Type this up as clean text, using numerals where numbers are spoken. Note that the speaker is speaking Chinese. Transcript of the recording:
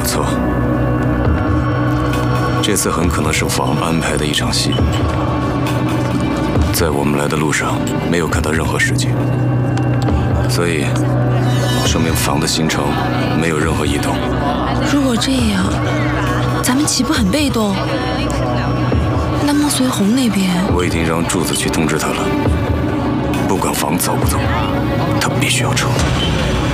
错，这次很可能是房安排的一场戏。在我们来的路上没有看到任何事情，所以说明房的行程没有任何异动。 如果这样，咱们岂不很被动？那孟随红那边， 我已经让柱子去通知他了，不管房走不走，他必须要撤。